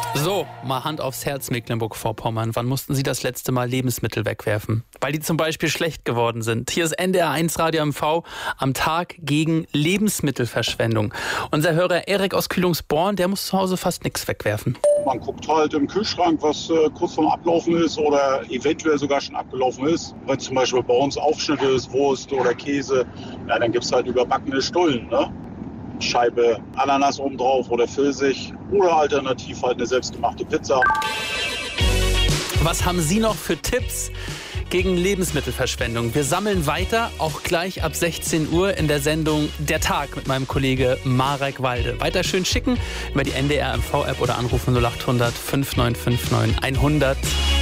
So, mal Hand aufs Herz, Mecklenburg-Vorpommern. Wann mussten Sie das letzte Mal Lebensmittel wegwerfen? Weil die zum Beispiel schlecht geworden sind. Hier ist NDR1 Radio MV am Tag gegen Lebensmittelverschwendung. Unser Hörer Erik aus Kühlungsborn, der muss zu Hause fast nichts wegwerfen. Man guckt halt im Kühlschrank, was kurz vorm Ablaufen ist oder eventuell sogar schon abgelaufen ist. Wenn zum Beispiel bei uns Aufschnitte ist, Wurst oder Käse, ja, dann gibt es halt überbackene Stullen, ne? Scheibe Ananas oben drauf oder Pfirsich oder alternativ halt eine selbstgemachte Pizza. Was haben Sie noch für Tipps gegen Lebensmittelverschwendung? Wir sammeln weiter, auch gleich ab 16 Uhr in der Sendung Der Tag mit meinem Kollege Marek Walde. Weiter schön schicken über die NDR MV-App oder anrufen 0800 5959 100.